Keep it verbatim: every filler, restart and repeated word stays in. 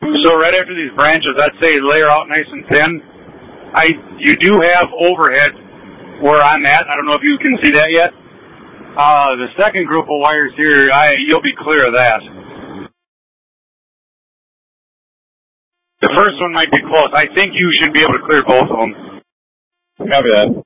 So right after these branches, I'd say layer out nice and thin. I you do have overhead where I'm at. I don't know if you can see that yet. Uh, the second group of wires here, I you'll be clear of that. The first one might be close. I think you should be able to clear both of them. Copy that.